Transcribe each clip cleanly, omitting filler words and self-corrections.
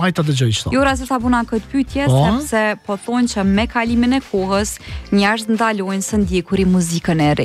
hajta dëgjoj çto. Jo rasti ta puna këtë pyetje sepse po thonë që me kalimin e kohës njerëzit ndalojnë së ndjekuri muzikën e re.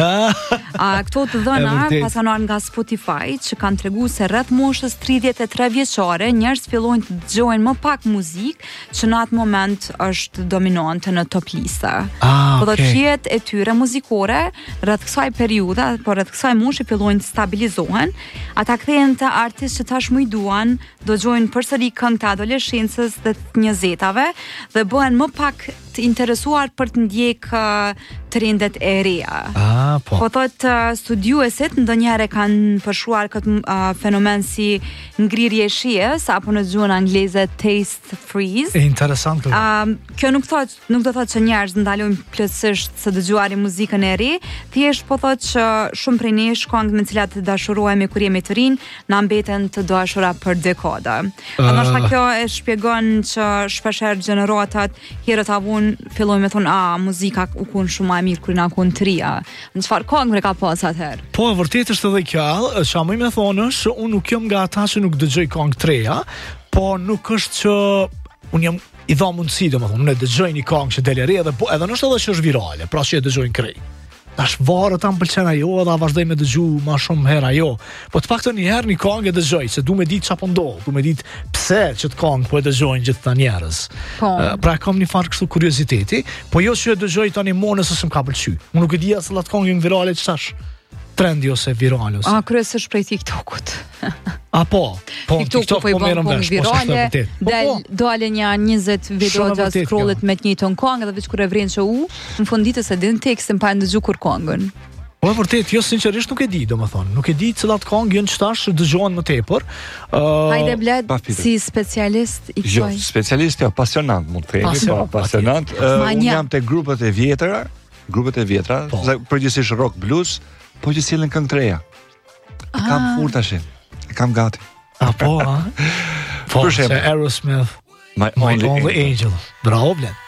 Këto të dhëna pas kanë nga Spotify që kanë treguar se rreth moshës 33 vjeçare njerëz fillojnë të dëgjojnë më pak muzikë që në atë moment është dominante në top lista. Po do të shihet e tyre muzikore rreth kësaj periudhe, por rreth kësaj moshe fillojnë të stabilizohen. Ata kthehen te artistë që tashmë i duan, dëgjojnë përsëri këngë të adoleshencës dhe të 20-tave dhe bëhen më pak të interesuar për të ndjek trendet e reja. Po thot studiuesit ndonjëherë kanë përshkruar këtë fenomen si ngrirje shijes apo në gjuhën angleze taste freeze. Interesant. Kjo nuk do thotë që njerëz ndalojnë plotësisht të dëgjuarin muzikën e re, thjesht po thotë që shumë prej nesh këngët me të cilat dashurohemi kur jemi të rinj na mbeten të dashura për dekada. Ndoshta kjo e shpjegon që shpeshherë gjeneratat herët avun fillojnë me thonë muzika u kun shumë më mirë kur na kun të rija. Në çfarë këngë ka pas atëherë? Po, vërtet është edhe kjo, çka më më thonë është unë nuk jam nga ata që nuk dëgjoj këngë të reja, po nuk është që unë jam i dha mundësi, domethënë, unë dëgjoj një këngë që del e re edhe nështë edhe që është virale, pra që e dëgjojnë krej. Tash varet ta m'pëlqen ajo dhe vazhdoj me dëgju më shumë herë ajo. Po të paktën një herë një këngë e dëgjoj, se du me ditë çfarë po ndodh, du me ditë pse që të këngë po e dëgjojnë gjithë ta njerëz. Pra kam një farë kështu kurioziteti, po jo që e dëgjoj tani monës se m'ka pëlqy. Unë nuk e di as atë këngë virale ç'tash. Trendi ose virale ose. Kryesisht prej TikTokut. Po TikTok po merrem vesh, virale. Dole një 20 video gjatë scrollit me të njëjtën këngë dhe veç kur e vren që në fund ditës e din tekstin pa ndëgju kur këngën. Po vërtet, jo sinqerisht nuk e di, domethënë, nuk e di cilat këngë janë ç'tash dëgjohen më tepër. Hajde bled si specialist i kësaj. Jo, specialist jo, pasionant mund të themi, po pasionant. Unë jam te grupet e vjetra, përgjithsisht rock blues, po që sillen këngë të reja. Kam furt tash. Kam gati. Po, se Aerosmith, My Only Angel. Bravo, bled.